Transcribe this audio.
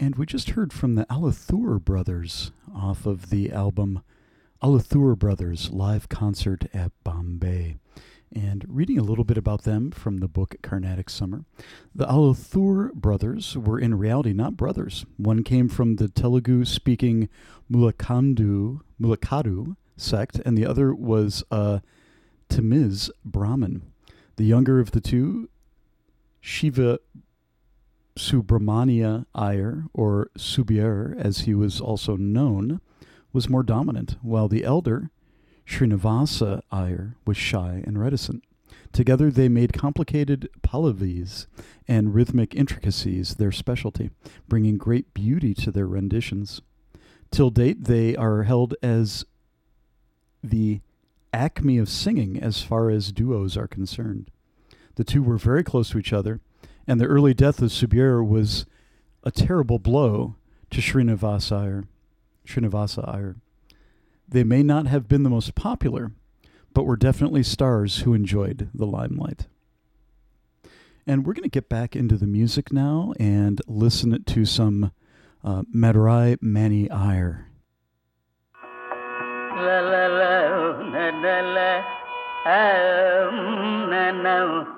And we just heard from the Alathur Brothers off of the album Alathur Brothers Live Concert at Bombay. And reading a little bit about them from the book Carnatic Summer, the Alathur brothers were in reality not brothers. One came from the Telugu-speaking Mulakadu sect, and the other was a Tamiz Brahmin. The younger of the two, Shiva Subramania Iyer, or Subier as he was also known, was more dominant, while the elder, Srinivasa Iyer, was shy and reticent. Together they made complicated pallavis and rhythmic intricacies their specialty, bringing great beauty to their renditions. Till date, they are held as the acme of singing as far as duos are concerned. The two were very close to each other, and the early death of Subir was a terrible blow to Srinivasa Iyer. They may not have been the most popular, but were definitely stars who enjoyed the limelight. And we're going to get back into the music now and listen to some Madurai Mani Iyer. La la la, na na la, na na.